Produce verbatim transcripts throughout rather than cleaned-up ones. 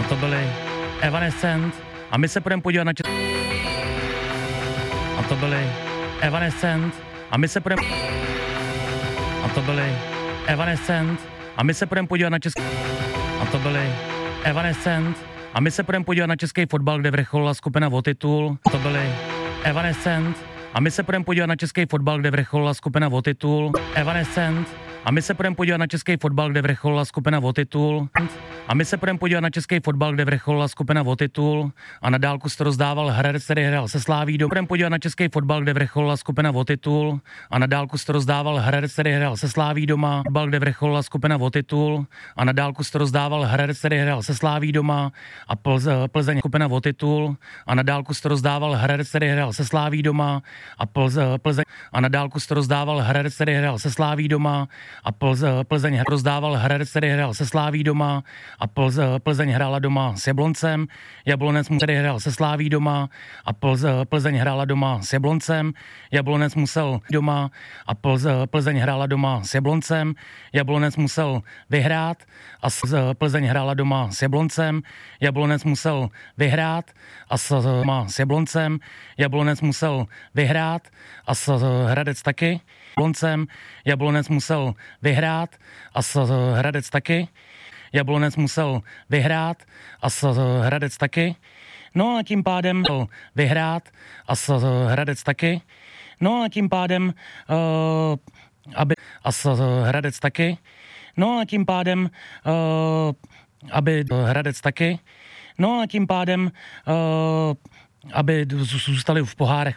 to byli Evanescent a my se půjdeme podívat na čes... A to byli Evanescent a my se půjdeme... A to byli Evanescent a my se půjdeme podívat na český... A to byli Evanescent a my se půjdeme podívat na český fotbal, kde vrcholila skupina o titul. A to byli Evanescent a my se půjdeme podívat na český fotbal, kde vrcholila skupina o titul. Evanescent a my se půjdeme podívat na český fotbal, kde vrcholila skupina o titul. A my se půjdeme podívat na český fotbal, kde vrcholila skupina o titul. A na dálku se to rozdával Hradec, který hrál se Sláví doma. Půjdeme podívat na český fotbal, kde vrcholila skupina o titul. A na dálku se to rozdával Hradec, který hrál se Sláví doma. Fotbal, kde vrcholila skupina o titul. A na dálku se to rozdával Hradec, který hrál se Sláví doma. A Plze, Plzeň skupina o titul. A na dálku se to rozdával Hradec, který hrál se Sláví doma. A Plze, Plzeň a na dálku se to rozdával Hradec, který hrál se Sláví doma. A Plze, Plzeň rozdával Hradec, který hrál se Sláví doma. A Plze, Plzeň hrála doma s Jabloncem, Jablonec mu tedy hrál se Sláví doma a Plze, Plzeň hrála doma s Jabloncem, Jablonec musel doma a Plze, Plzeň hrála doma s Jabloncem, Jablonec musel vyhrát a Plzeň hrála doma s Jabloncem, Jablonec musel vyhrát a s, s Jabloncem, Jablonec musel vyhrát a s Hradec taky, Jabloncem, Jablonec musel vyhrát a s Hradec taky, Jablonec musel vyhrát a s Hradec taky. No a tím pádem vyhrát a s Hradec taky. No a tím pádem uh, aby a s Hradec taky. No a tím pádem uh, aby Hradec taky. No a tím pádem uh, aby zůstali v pohárech.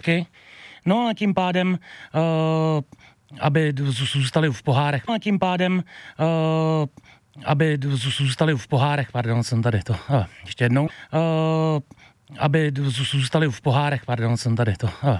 No a tím pádem uh, aby zůstali v pohárech. No a tím pádem uh, aby zůstali v pohárech, pardon, jsem tady to, ah, ještě jednou, uh, aby zůstali v pohárech, pardon, jsem tady to, ah,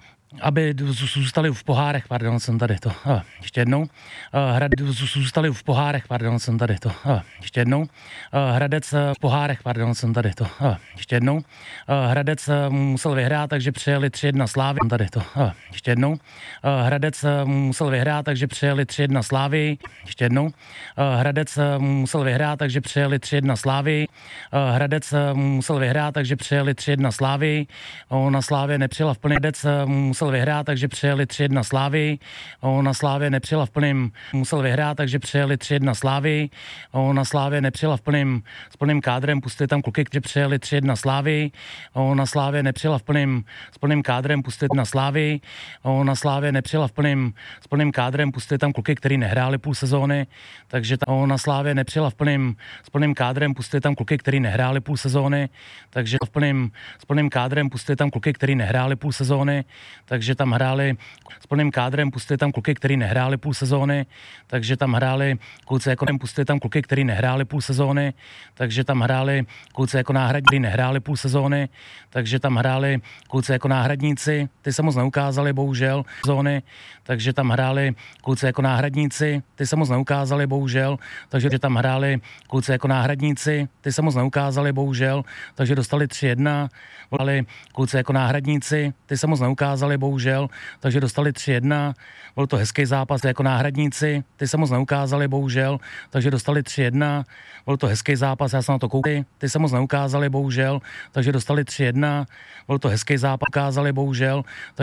aby zůstali v pohárech, pardon, jsem tady to, ah, ještě jednou, uh, Hradec zůstali v pohárech, pardon, jsem tady to, ah, ještě jednou, uh, Hradec v pohárech, pardon, jsem tady to, ah, ještě jednou, uh, Hradec musel vyhrát, takže přijeli tři jedna Slávy, tady to, ah, ještě jednou, uh, Hradec musel vyhrát, takže přijeli tři jedna Slávy, ještě jednou, uh, Hradec musel vyhrát, takže přijeli tři jedna Slávy, uh, Hradec musel vyhrát, takže přijeli tři jedna Slávy, na Slávě nepřijela v plný, Hradec musel vyhrát, takže přijeli tři jedna Slávy, na Slávě nepřijela v plným, musel vyhrát, takže přijeli tři jedna Slávy, na Slávě nepřijela v plným, s plným kádrem, pustili tam kluky, kteří přijeli tři jedna Slávy, na Slávě nepřijela v plným, s plným kádrem, pustili na Slávy, na Slávě nepřijela v plným, s plným kádrem, pustili tam kluky, kteří nehráli půl sezóny, takže tam na Slávě nepřijela v plným, s plným kádrem, pustili tam kluky, kteří nehráli půl sezóny, takže v plným, s plným kádrem, pustili tam kluky, kteří nehráli půl sezóny, takže tam hráli s plným kádrem, pustili tam kluky, kteří nehráli půl sezóny, takže tam hráli kluci jako pustili tam kluky, kteří nehráli půl sezóny, takže tam hráli kluci jako náhradníci, kteří nehráli půl sezóny, takže tam hráli kluci jako náhradníci, ty se moc neukázali, bohužel, sezóny, takže tam hráli kluci jako náhradníci, ty se moc neukázali, bohužel, takže tam hráli kluci jako náhradníci, ty se moc neukázali, bohužel, takže dostali tři jedna, volali kluci jako náhradníci, ty se moc neukázali, bohužel, takže dostali tři jedna, byl to hezký zápas jako náhradníci, ty se moc neukázali, bohužel, takže dostali tři jedna, byl to hezký zápas, já jsem na to koukal, ty se moc neukázali, bohužel, takže dostali tři jedna, byl to hezký zápas, ukázali, bohužel,